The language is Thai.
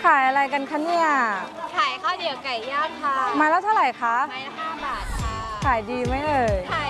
ขายอะไรกันคะเนี่ยขายข้าวเหนียวไก่ย่างค่ะไม้ละเท่าไหร่คะไม้ละ5 บาทค่ะขายดีไหมเอ่ยขาย